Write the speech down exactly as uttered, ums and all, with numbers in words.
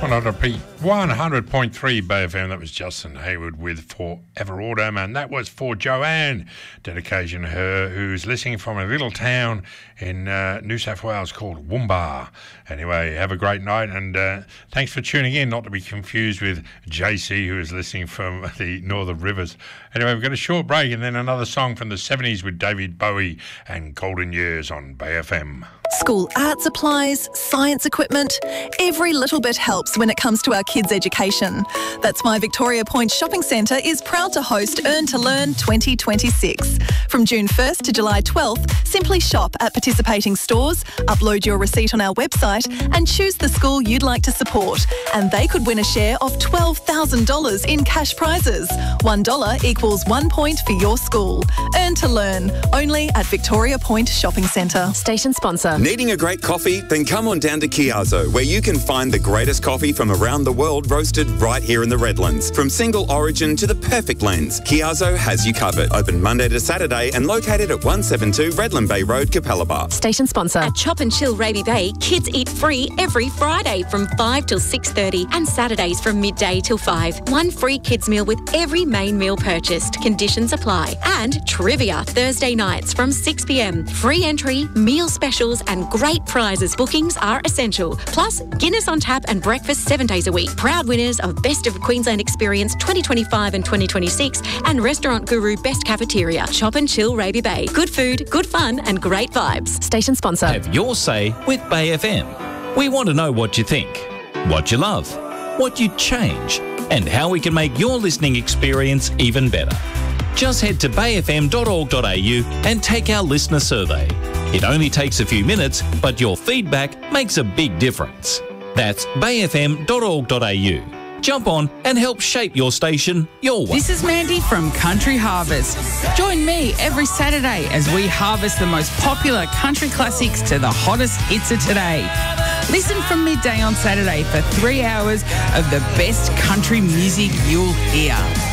one hundred point three Bay F M. That was Justin Hayward with Forever Autumn, and that was for Joanne. Dedication to her, who's listening from a little town in uh, New South Wales called Woombar. Anyway, have a great night, and uh, thanks for tuning in, not to be confused with J C, who is listening from the Northern Rivers. Anyway, we've got a short break and then another song from the seventies with David Bowie and Golden Years on Bay F M. School art supplies, science equipment, every little bit helps when it comes to our kids' education. That's why Victoria Point Shopping Centre is proud to host Earn to Learn twenty twenty-six. From June first to July twelfth, simply shop at participating stores, upload your receipt on our website and choose the school you'd like to support. And they could win a share of twelve thousand dollars in cash prizes. one dollar equals one point for your school. Earn to Learn, only at Victoria Point Shopping Centre. Station sponsor. Needing a great coffee? Then come on down to Chiazzo, where you can find the greatest coffee from around the world roasted right here in the Redlands. From single origin to the perfect blends, Chiazzo has you covered. Open Monday to Saturday and located at one seventy-two Redland Bay Road, Capalaba. Station sponsor. At Chop and Chill Raby Bay, kids eat free every Friday from five till six thirty and Saturdays from midday till five. One free kids meal with every main meal purchased. Conditions apply. And trivia Thursday nights from six p m. Free entry, meal specials and great prizes. Bookings are essential. Plus, Guinness on tap and breakfast seven days a week. Proud winners of Best of Queensland Experience twenty twenty-five and twenty twenty-six and Restaurant Guru Best Cafeteria. Chop and Chill Raby Bay. Good food, good fun and great vibes. Station sponsor. Have your say with Bay F M. We want to know what you think, what you love, what you'd change, and how we can make your listening experience even better. Just head to bay f m dot org dot a u and take our listener survey. It only takes a few minutes, but your feedback makes a big difference. That's bay f m dot org dot a u. Jump on and help shape your station your way. This is Mandy from Country Harvest. Join me every Saturday as we harvest the most popular country classics to the hottest hits of today. Listen from midday on Saturday for three hours of the best country music you'll hear.